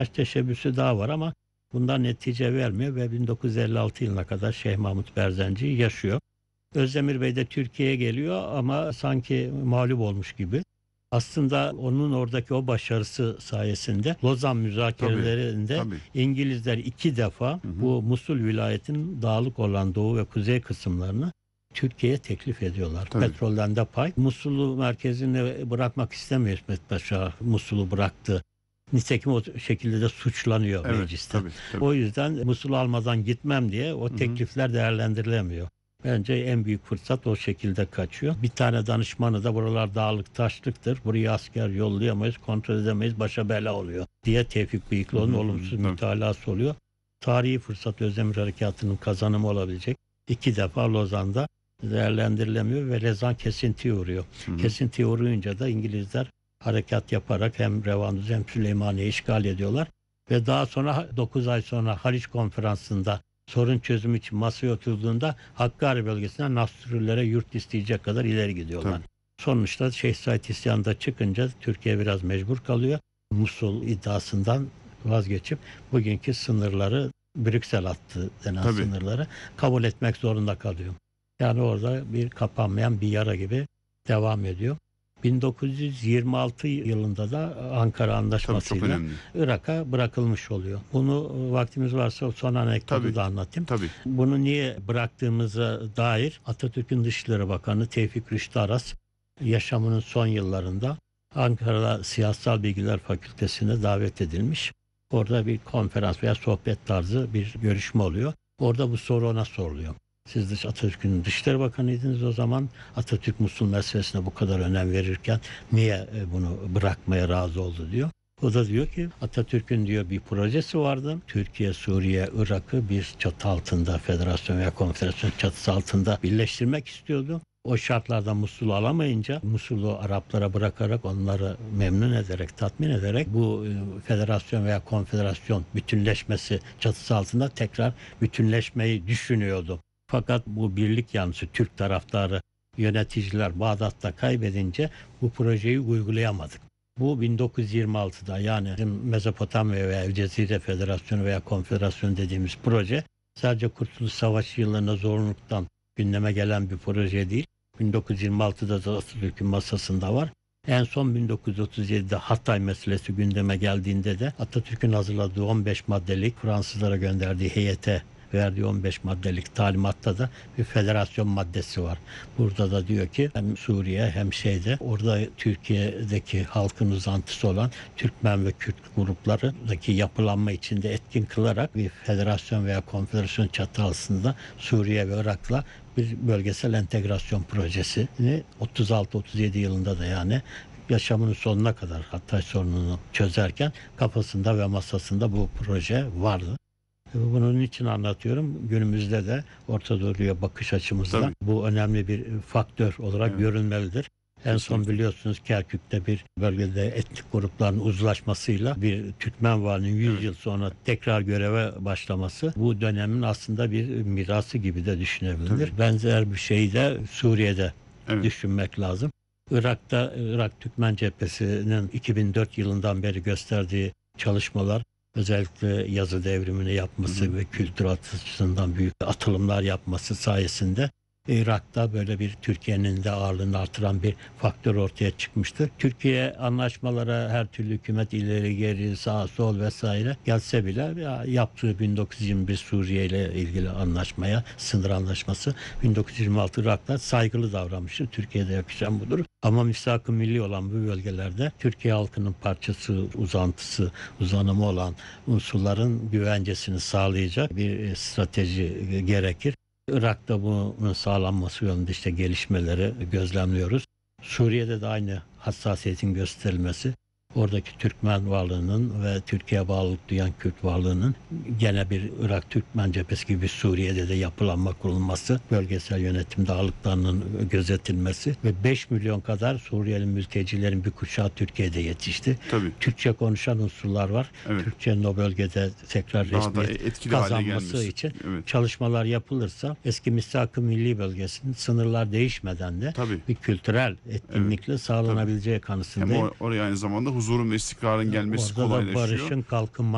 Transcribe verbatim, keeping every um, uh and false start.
teşebbüsü daha var ama bundan netice vermiyor ve bin dokuz yüz elli altı yılına kadar Şeyh Mahmut Berzenci yaşıyor. Özdemir Bey de Türkiye'ye geliyor ama sanki mağlup olmuş gibi. Aslında onun oradaki o başarısı sayesinde Lozan Tabii, müzakerelerinde tabii. İngilizler iki defa Hı hı. bu Musul vilayetinin dağlık olan doğu ve kuzey kısımlarını Türkiye'ye teklif ediyorlar. Tabii. Petrolden de pay. Musul'u merkezine bırakmak istemiyor İsmet Paşa. Musul'u bıraktı. Nitekim o şekilde de suçlanıyor Evet, mecliste. tabii, tabii. O yüzden Musul'u almadan gitmem diye o Hı hı. teklifler değerlendirilemiyor. Bence en büyük fırsat o şekilde kaçıyor. Bir tane danışmanı da buralar dağlık taşlıktır. Buraya asker yollayamayız, kontrol edemeyiz, başa bela oluyor diye Tevfik Bıyıklıoğlu'nun Hı hı, olumsuz tabii. mütalası oluyor. Tarihi fırsat Özdemir Harekatı'nın kazanımı olabilecek. İki defa Lozan'da değerlendirilemiyor ve Lozan kesintiye uğruyor. Hı hı. Kesintiye uğrayınca da İngilizler harekat yaparak hem Revanuz hem Süleymaniye işgal ediyorlar. Ve daha sonra dokuz ay sonra Haliç Konferansı'nda sorun çözümü için masaya oturduğunda Hakkari bölgesinden Nasrüllere yurt isteyecek kadar ileri gidiyorlar. Tabii. Sonuçta Şeyh Said isyanında çıkınca Türkiye biraz mecbur kalıyor. Musul iddiasından vazgeçip bugünkü sınırları Brüksel hattı denen Tabii. sınırları kabul etmek zorunda kalıyor. Yani orada bir kapanmayan bir yara gibi devam ediyor. bin dokuz yüz yirmi altı yılında da Ankara Tabii, çok Anlaşması'yla önemli. Irak'a bırakılmış oluyor. Bunu vaktimiz varsa son anekdotu Tabii. da anlatayım. Tabii. Bunu niye bıraktığımıza dair Atatürk'ün Dışişleri Bakanı Tevfik Rüştü Aras yaşamının son yıllarında Ankara Siyasal Bilgiler Fakültesi'ne davet edilmiş. Orada bir konferans veya sohbet tarzı bir görüşme oluyor. Orada bu soru ona soruluyor. Siz de Atatürk'ün Dışişleri Bakanıydınız o zaman. Atatürk Musul meselesine bu kadar önem verirken niye bunu bırakmaya razı oldu diyor. O da diyor ki Atatürk'ün diyor bir projesi vardı. Türkiye, Suriye, Irak'ı bir çatı altında, federasyon veya konfederasyon çatısı altında birleştirmek istiyordu. O şartlarda Musul'u alamayınca Musul'u Araplara bırakarak onları memnun ederek, tatmin ederek bu federasyon veya konfederasyon bütünleşmesi çatısı altında tekrar bütünleşmeyi düşünüyordu. Fakat bu birlik yanlısı Türk taraftarı yöneticiler Bağdat'ta kaybedince bu projeyi uygulayamadık. Bu bin dokuz yüz yirmi altıda yani Mezopotamya veya El Cezire Federasyonu veya Konfederasyonu dediğimiz proje sadece Kurtuluş Savaşı yıllarında zorunluluktan gündeme gelen bir proje değil. bin dokuz yüz yirmi altıda da Atatürk'ün masasında var. En son bin dokuz yüz otuz yedide Hatay meselesi gündeme geldiğinde de Atatürk'ün hazırladığı on beş maddelik Fransızlara gönderdiği heyete verdiği on beş maddelik talimatta da bir federasyon maddesi var. Burada da diyor ki hem Suriye hem şeyde orada Türkiye'deki halkın uzantısı olan Türkmen ve Kürt gruplarındaki yapılanma içinde etkin kılarak bir federasyon veya konfederasyon çatı altında Suriye ve Irak'la bir bölgesel entegrasyon projesini otuz altı otuz yedi yılında da yani yaşamının sonuna kadar Hatay sorununu çözerken kafasında ve masasında bu proje vardı. Bunun için anlatıyorum. Günümüzde de Orta Doğu'ya bakış açımızda Tabii. bu önemli bir faktör olarak Evet. görünmelidir. En son Kesinlikle. biliyorsunuz Kerkük'te bir bölgede etnik grupların uzlaşmasıyla bir Türkmen valinin yüz Evet. yıl sonra tekrar göreve başlaması bu dönemin aslında bir mirası gibi de düşünebilir. Tabii. Benzer bir şeyi de Suriye'de Evet. düşünmek lazım. Irak'ta Irak Türkmen Cephesi'nin iki bin dört yılından beri gösterdiği çalışmalar özellikle yazı devrimini yapması Hı hı. ve kültür açısından büyük atılımlar yapması sayesinde Irak'ta böyle bir Türkiye'nin de ağırlığını artıran bir faktör ortaya çıkmıştır. Türkiye anlaşmalara her türlü hükümet ileri geri sağ sol vesaire gelse bile ya yaptığı bin dokuz yüz yirmi bir Suriye ile ilgili anlaşmaya sınır anlaşması bin dokuz yüz yirmi altı Irak'ta saygılı davranmıştır. Türkiye'de yakışan budur. Ama misak-ı milli olan bu bölgelerde Türkiye halkının parçası, uzantısı, uzanımı olan unsurların güvencesini sağlayacak bir strateji gerekir. Irak'ta bunun sağlanması yönünde işte gelişmeleri gözlemliyoruz. Suriye'de de aynı hassasiyetin gösterilmesi, oradaki Türkmen varlığının ve Türkiye bağlılık duyan Kürt varlığının gene bir Irak Türkmen cephesi gibi Suriye'de de yapılanma kurulması, bölgesel yönetim dağılıklarının gözetilmesi ve beş milyon kadar Suriyeli mültecilerin bir kuşağı Türkiye'de yetişti. Tabii. Türkçe konuşan unsurlar var. Evet. Türkçenin o bölgede tekrar Daha da resmiyet etkili hale kazanması gelmesi. için Evet. çalışmalar yapılırsa eski misak-ı milli bölgesinin sınırlar değişmeden de Tabii. bir kültürel etkinlikle sağlanabileceği Hem kanısındayım. or- oraya aynı zamanda huzurun ve istikrarın gelmesi Orada da kolaylaşıyor. barışın kalkınma